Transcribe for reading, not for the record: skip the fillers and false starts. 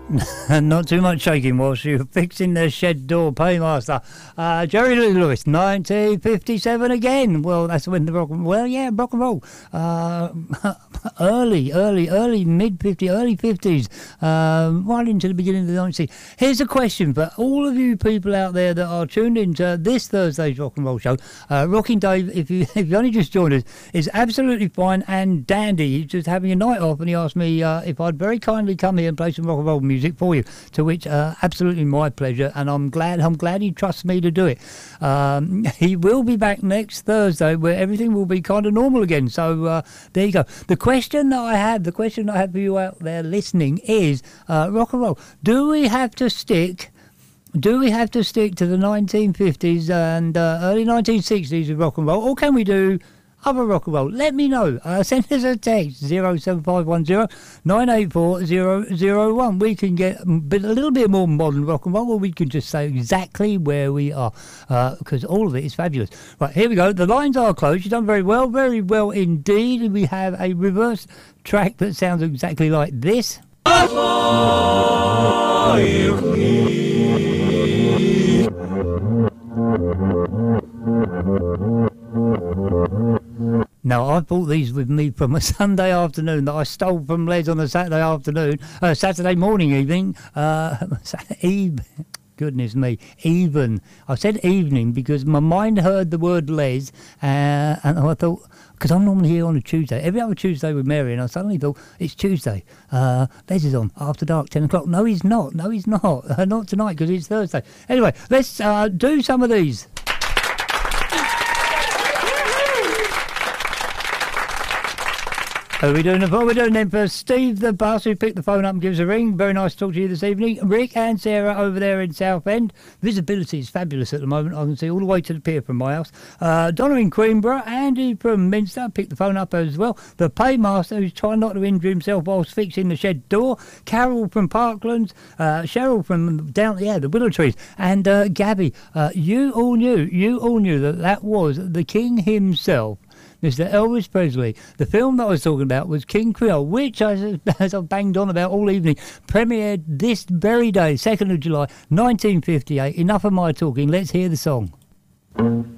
Not too much shaking whilst you're fixing the shed door, Paymaster. Jerry Lee Lewis, 1957 again. Well, that's when the rock and roll. Early mid-50s, early 50s, right into the beginning of the 90s. Here's a question for all of you people out there that are tuned into this Thursday's rock and roll show. Rocking Dave, if you only just joined us, is absolutely fine and dandy. He's just having a night off, and he asked me if I'd very kindly come here and play some rock and roll music for you, to which absolutely my pleasure, and I'm glad he trusts me to do it. He will be back next Thursday where everything will be kind of normal again, so there you go. The question I have for you out there listening is rock and roll, do we have to stick to the 1950s and early 1960s of rock and roll, or can we do other rock and roll? Let me know. Send us a text 07510 984 001. We can get a little bit more modern rock and roll, or we can just say exactly where we are, because all of it is fabulous. Right, here we go. The lines are closed. You've done very well indeed. We have a reverse track that sounds exactly like this. Now, I bought these with me from a Sunday afternoon that I stole from Les on a Saturday morning evening. Goodness me, even. I said evening because my mind heard the word Les, and I thought, because I'm normally here on a Tuesday, every other Tuesday with Mary, and I suddenly thought, it's Tuesday. Les is on after dark, 10 o'clock. No, he's not. Not tonight, because it's Thursday. Anyway, let's do some of these. We're doing them for Steve the Bus, who picked the phone up and gives a ring. Very nice to talk to you this evening. Rick and Sarah over there in Southend. Visibility is fabulous at the moment. I can see all the way to the pier from my house. Donna in Queenborough. Andy from Minster picked the phone up as well. The Paymaster, who's trying not to injure himself whilst fixing the shed door. Carol from Parklands. Cheryl from down the Willow Trees. And Gabby, you all knew that was the king himself, Mr. Elvis Presley. The film that I was talking about was King Creole, which, as I've banged on about all evening, premiered this very day, 2nd of July, 1958. Enough of my talking. Let's hear the song.